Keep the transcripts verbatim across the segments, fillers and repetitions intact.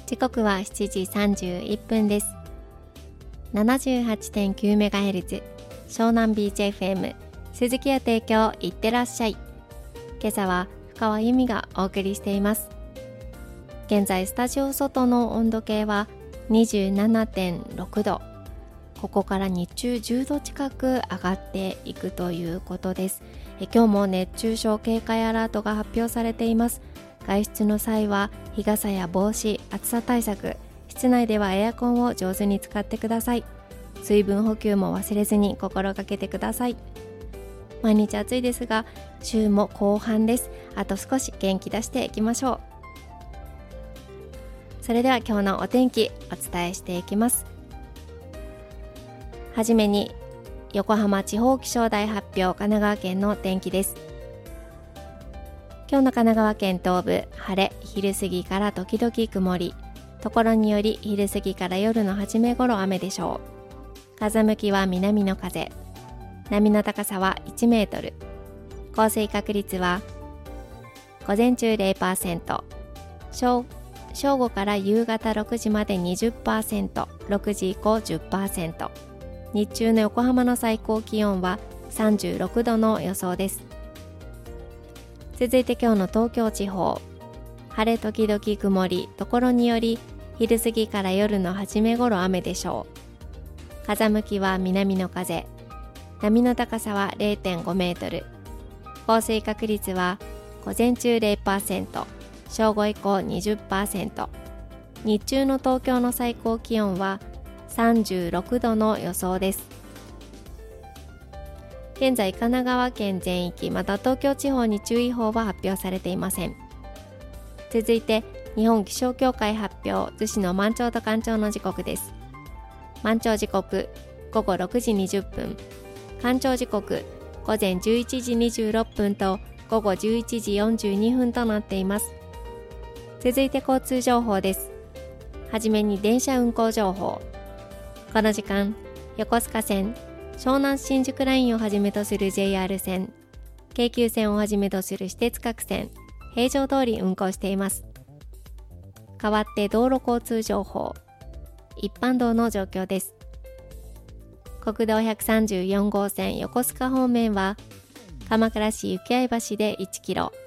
時刻はしちじさんじゅういっぷんです。 ななじゅうはちてんきゅうメガヘルツ 湘南ビーチ エフエム 鈴木屋提供いってらっしゃい。今朝は深川由美がお送りしています。現在スタジオ外の温度計は にじゅうななてんろくど、ここから日中じゅうど近く上がっていくということです。え今日も熱中症警戒アラートが発表されています。外出の際は日傘や帽子、暑さ対策、室内ではエアコンを上手に使ってください。水分補給も忘れずに心がけてください。毎日暑いですが週も後半です。あと少し元気出していきましょう。それでは今日のお天気お伝えしていきます。はじめに横浜地方気象台発表、神奈川県の天気です。今日の神奈川県東部、晴れ、昼過ぎから時々曇り、ところにより昼過ぎから夜の初め頃雨でしょう。風向きは南の風、波の高さはいちメートル、降水確率は午前中 ゼロパーセント、正午から夕方ろくじまで にじゅっパーセント、ろくじ以降 じゅっパーセント、日中の横浜の最高気温はさんじゅうろくどの予想です。続いて今日の東京地方、晴れ時々曇り、ところにより昼過ぎから夜の初め頃雨でしょう。風向きは南の風、波の高さは れいてんごメートル、降水確率は午前中 ゼロパーセント、正午以降 にじゅっパーセント、日中の東京の最高気温はさんじゅうろくどの予想です。現在神奈川県全域、また東京地方に注意報は発表されていません。続いて日本気象協会発表、逗子の満潮と干潮の時刻です。満潮時刻ごごろくじにじゅっぷん、干潮時刻午前じゅういちじにじゅうろっぷんと午後じゅういちじよんじゅうにふんとなっています。続いて交通情報です。はじめに電車運行情報。この時間、横須賀線、湘南新宿ラインをはじめとする ジェイアール 線、京急線をはじめとする私鉄各線、平常通り運行しています。代わって道路交通情報、一般道の状況です。国道ひゃくさんじゅうよんごうせん横須賀方面は、鎌倉市幸合橋でいちキロ、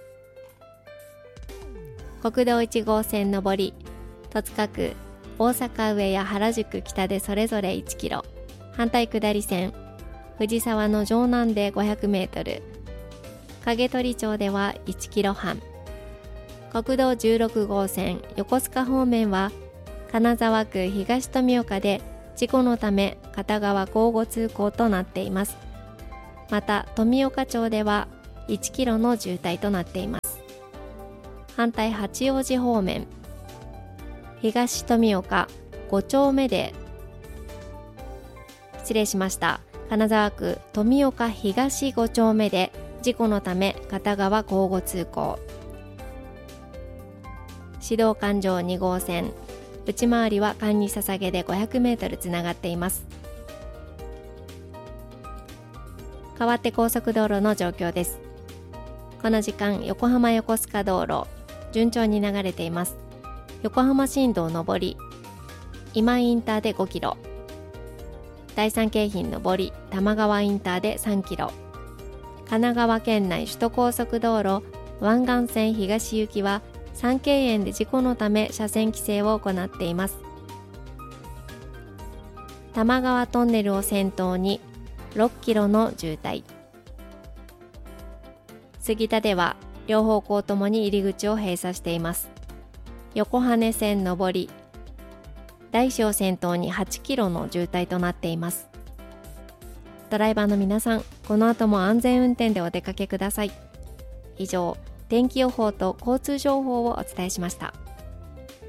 国道いちごうせん上り、戸塚区、大阪上や原宿北でそれぞれいちキロ、反対下り線、藤沢の城南でごひゃくメートル、影取町ではいちキロはん、国道じゅうろくごうせん横須賀方面は、金沢区東富岡で事故のため片側交互通行となっています。また富岡町ではいちキロの渋滞となっています。反対八王子方面、東富岡ご丁目で失礼しました金沢区富岡東ご丁目で事故のため片側交互通行、市道環状にごうせん内回りは環に捧げでごひゃくメートルつながっています。代わって高速道路の状況です。この時間、横浜横須賀道路順調に流れています。横浜新道上り今井インターでごキロ、第三京浜上り玉川インターでさんキロ、神奈川県内首都高速道路湾岸線東行きは三京園で事故のため車線規制を行っています。多摩川トンネルを先頭にろっキロの渋滞、杉田では両方向ともに入り口を閉鎖しています。横羽線上り大師を先頭にはちキロの渋滞となっています。ドライバーの皆さん、この後も安全運転でお出かけください。以上、天気予報と交通情報をお伝えしました。